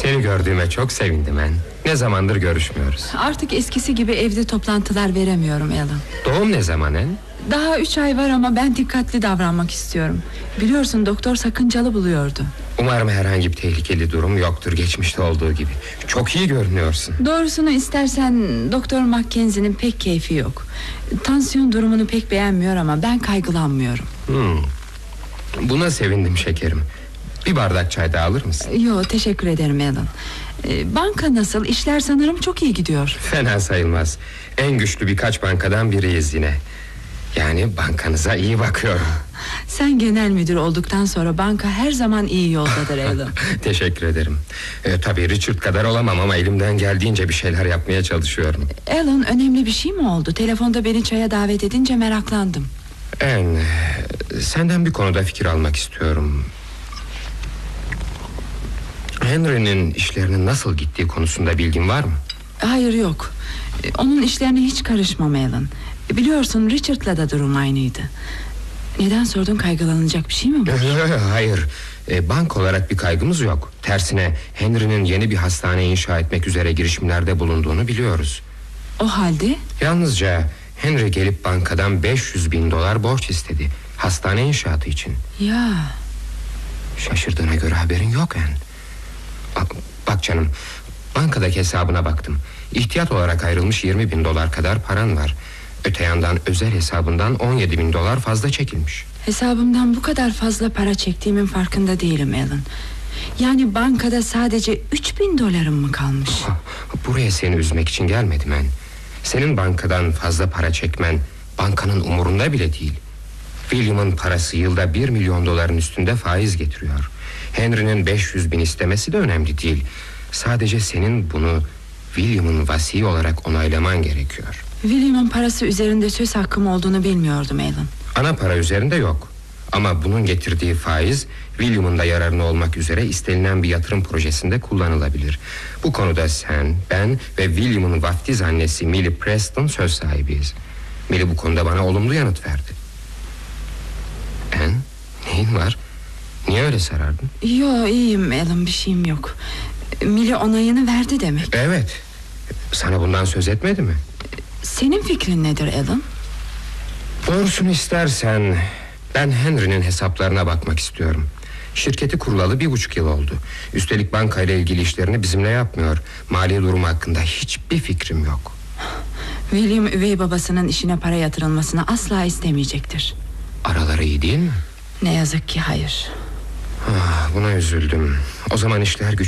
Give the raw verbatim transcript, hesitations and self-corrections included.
Seni gördüğüme çok sevindim en. Ne zamandır görüşmüyoruz. Artık eskisi gibi evde toplantılar veremiyorum Alan. Doğum ne zaman en? Daha üç ay var ama ben dikkatli davranmak istiyorum. Biliyorsun doktor sakıncalı buluyordu. Umarım herhangi bir tehlikeli durum yoktur geçmişte olduğu gibi. Çok iyi görünüyorsun. Doğrusunu istersen Doktor Mackenzie'nin pek keyfi yok. Tansiyon durumunu pek beğenmiyor ama ben kaygılanmıyorum. hmm. Buna sevindim şekerim. Bir bardak çay daha alır mısın? Yo, teşekkür ederim Alan. ee, Banka nasıl? İşler sanırım çok iyi gidiyor. Fena sayılmaz. En güçlü birkaç bankadan biriyiz yine. Yani bankanıza iyi bakıyorum. Sen genel müdür olduktan sonra banka her zaman iyi yoldadır Alan. Teşekkür ederim. ee, Tabii Richard kadar olamam ama elimden geldiğince bir şeyler yapmaya çalışıyorum. Alan, önemli bir şey mi oldu? Telefonda beni çaya davet edince meraklandım. En, senden bir konuda fikir almak istiyorum. Henry'nin işlerinin nasıl gittiği konusunda bilgin var mı? Hayır, yok. Ee, Onun işlerine hiç karışmam Alan. Biliyorsun Richard'la da durum aynıydı. Neden sordun, kaygılanacak bir şey mi var? Hayır, e, bank olarak bir kaygımız yok. Tersine Henry'nin yeni bir hastane inşa etmek üzere girişimlerde bulunduğunu biliyoruz. O halde? Yalnızca Henry gelip bankadan beş yüz bin dolar borç istedi hastane inşaatı için. Ya. Şaşırdığına göre haberin yok en. Bak, bak canım, bankadaki hesabına baktım. İhtiyat olarak ayrılmış yirmi bin dolar kadar paran var. Öte yandan özel hesabından on yedi bin dolar fazla çekilmiş. Hesabımdan bu kadar fazla para çektiğimin farkında değilim Alan. Yani bankada sadece üç bin dolarım mı kalmış? Buraya seni üzmek için gelmedim ben. Senin bankadan fazla para çekmen bankanın umurunda bile değil. William'ın parası yılda bir milyon doların üstünde faiz getiriyor. Henry'nin beş yüz bin istemesi de önemli değil. Sadece senin bunu William'ın vasi olarak onaylaman gerekiyor. William'ın parası üzerinde söz hakkım olduğunu bilmiyordum Alan. Ana para üzerinde yok. Ama bunun getirdiği faiz William'ın da yararına olmak üzere istenilen bir yatırım projesinde kullanılabilir. Bu konuda sen, ben ve William'ın vaftiz annesi Millie Preston söz sahibiyiz. Millie bu konuda bana olumlu yanıt verdi. En, neyin var? Niye öyle sarardın? Yo, iyiyim Alan, bir şeyim yok. Millie onayını verdi demek. Evet. Sana bundan söz etmedi mi? Senin fikrin nedir Alan? Doğrusunu istersen ben Henry'nin hesaplarına bakmak istiyorum. Şirketi kurulalı bir buçuk yıl oldu. Üstelik bankayla ilgili işlerini bizimle yapmıyor. Mali durumu hakkında hiçbir fikrim yok. William üvey babasının işine para yatırılmasını asla istemeyecektir. Araları iyi değil mi? Ne yazık ki hayır. Ah, buna üzüldüm. O zaman işler güç